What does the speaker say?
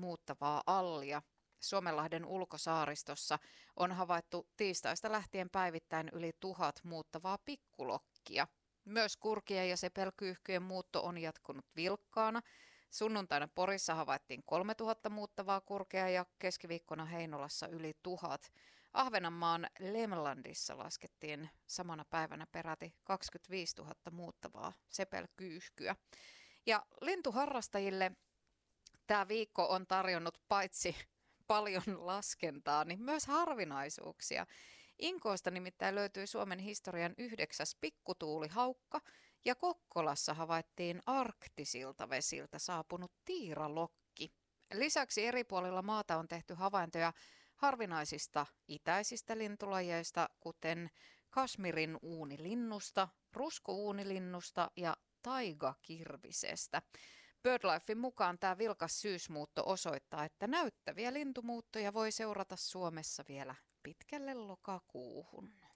muuttavaa allia. Suomenlahden ulkosaaristossa on havaittu tiistaista lähtien päivittäin yli 1000 muuttavaa pikkulokkia. Myös kurkien ja sepelkyyhkyjen muutto on jatkunut vilkkaana. Sunnuntaina Porissa havaittiin 3000 muuttavaa kurkea ja keskiviikkona Heinolassa yli 1000. Ahvenanmaan Lemlandissa laskettiin samana päivänä peräti 25 000 muuttavaa sepelkyyhkyä. Ja lintuharrastajille tämä viikko on tarjonnut paitsi paljon laskentaa, niin myös harvinaisuuksia. Inkoosta nimittäin löytyi Suomen historian 9. pikkutuulihaukka ja Kokkolassa havaittiin arktisilta vesiltä saapunut tiiralokki. Lisäksi eri puolilla maata on tehty havaintoja harvinaisista itäisistä lintulajeista, kuten Kashmirin uunilinnusta, ruskouunilinnusta ja taigakirvisestä. BirdLifein mukaan tämä vilkas syysmuutto osoittaa, että näyttäviä lintumuuttoja voi seurata Suomessa vielä pitkälle lokakuuhun.